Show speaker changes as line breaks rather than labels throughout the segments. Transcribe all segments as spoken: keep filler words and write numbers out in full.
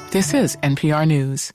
This is N P R News.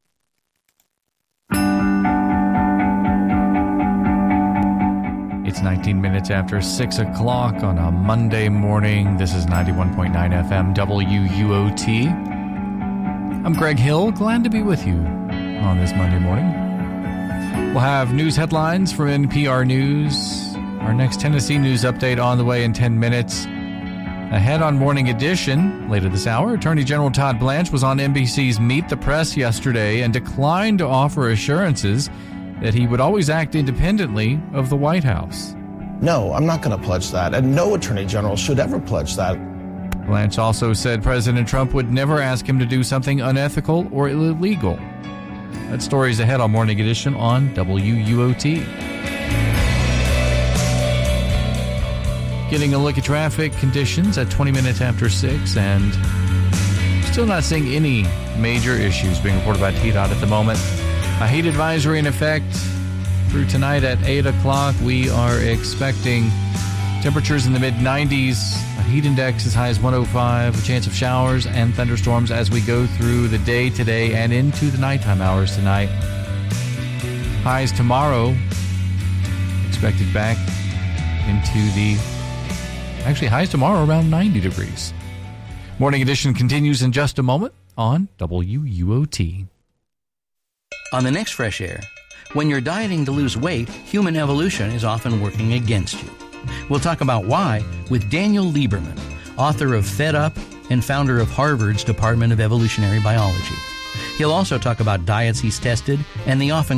It's nineteen minutes after six o'clock on a Monday morning. This is ninety-one point nine F M W U O T. I'm Greg Hill, glad to be with you on this Monday morning. We'll have news headlines from N P R News. Our next Tennessee news update on the way in ten minutes. Ahead on Morning Edition, later this hour, Attorney General Todd Blanche was on N B C's Meet the Press yesterday and declined to offer assurances that he would always act independently of the White House.
No, I'm not going to pledge that, and no Attorney General should ever pledge that.
Blanche also said President Trump would never ask him to do something unethical or illegal. That story's ahead on Morning Edition on W U O T. Getting a look at traffic conditions at twenty minutes after six, and still not seeing any major issues being reported by T DOT at the moment. A heat advisory in effect through tonight at eight o'clock. We are expecting temperatures in the mid nineties, a heat index as high as one oh five, a chance of showers and thunderstorms as we go through the day today and into the nighttime hours tonight. Highs tomorrow expected back into the Actually, highs tomorrow around ninety degrees. Morning Edition continues in just a moment on W U O T.
On the next Fresh Air, when you're dieting to lose weight, human evolution is often working against you. We'll talk about why with Daniel Lieberman, author of Fed Up and founder of Harvard's Department of Evolutionary Biology. He'll also talk about diets he's tested and the often